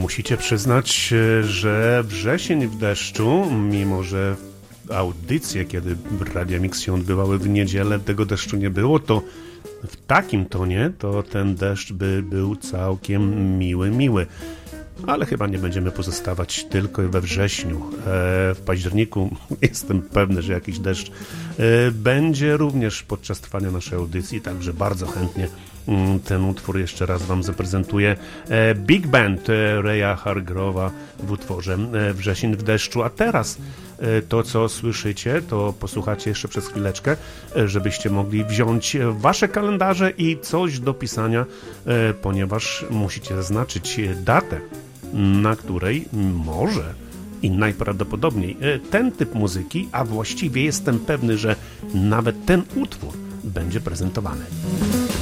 Musicie przyznać, że wrzesień w deszczu, mimo że audycje, kiedy Radia Mix się odbywały w niedzielę, tego deszczu nie było, to w takim tonie to ten deszcz by był całkiem miły. Ale chyba nie będziemy pozostawać tylko we wrześniu. W październiku jestem pewny, że jakiś deszcz będzie również podczas trwania naszej audycji, także bardzo chętnie ten utwór jeszcze raz Wam zaprezentuję. Big Band Raya Hargrove'a w utworze Wrzesień w deszczu. A teraz to, co słyszycie, to posłuchacie jeszcze przez chwileczkę, żebyście mogli wziąć Wasze kalendarze i coś do pisania, ponieważ musicie zaznaczyć datę, na której może i najprawdopodobniej ten typ muzyki, a właściwie jestem pewny, że nawet ten utwór będzie prezentowany.